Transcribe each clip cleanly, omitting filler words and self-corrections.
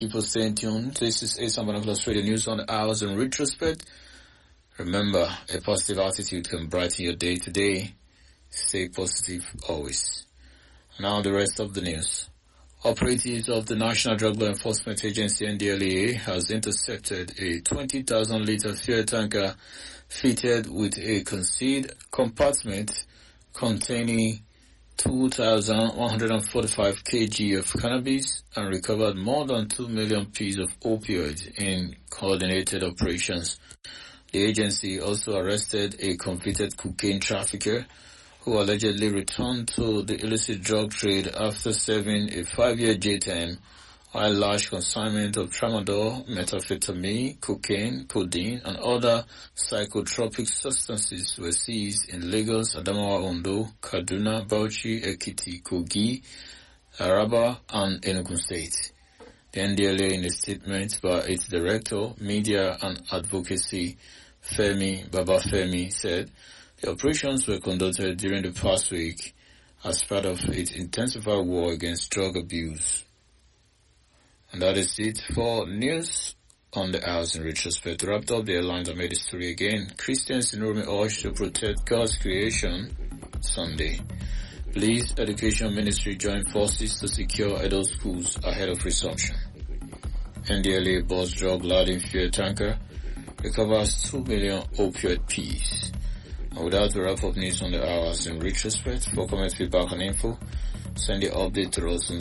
For staying tuned. This is Ace Binoculars Radio News on the hours in retrospect. Remember, a positive attitude can brighten your day today. Stay positive always. Now the rest of the news. Operatives of the National Drug Law Enforcement Agency NDLEA has intercepted a 20,000-liter fuel tanker fitted with a concealed compartment containing 2,145 kg of cannabis and recovered more than 2 million pieces of opioids in coordinated operations. The agency also arrested a convicted cocaine trafficker who allegedly returned to the illicit drug trade after serving a 5-year jail term, while large consignment of tramadol, methamphetamine, cocaine, codeine, and other psychotropic substances were seized in Lagos, Adamawa, Ondo, Kaduna, Bauchi, Ekiti, Kogi, Araba, and Enugu State. The NDLEA, in a statement by its Director, Media and Advocacy, Femi Babafemi, said the operations were conducted during the past week as part of its intensified war against drug abuse. And that is it for news on the hours in retrospect. Wrapped up, the airlines have made history again. Christians in Rome urged to protect God's creation Sunday. Police Education Ministry joined forces to secure adult schools ahead of resumption. NDLEA boss drug-laden fuel tanker recovers 2 million opioid pills. And without the wrap-up news on the hours in retrospect, for comment, feedback, and info, send your update to us on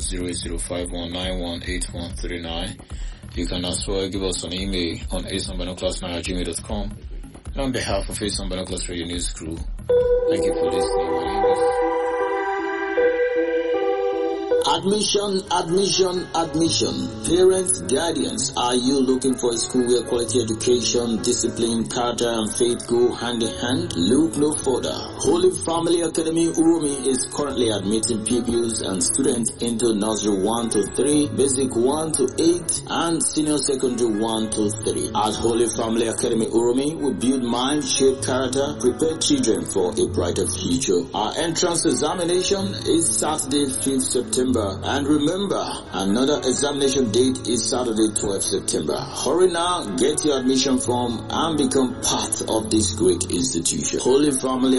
08051918139. You can as well give us an email on aceonbinoculars@gmail.com. And on behalf of Ace Binoculars Radio News crew, thank you for listening. Admission. Parents, guardians, are you looking for a school where quality education, discipline, character, and faith go hand in hand? Look no further. Holy Family Academy Urumi is currently admitting pupils and students into nursery 1 to 3, basic 1 to 8, and senior secondary 1 to 3. At Holy Family Academy Urumi, we build mind, shape character, prepare children for a brighter future. Our entrance examination is Saturday, 5th September. And remember, another examination date is Saturday, 12th September. Hurry now, get your admission form, and become part of this great institution. Holy Family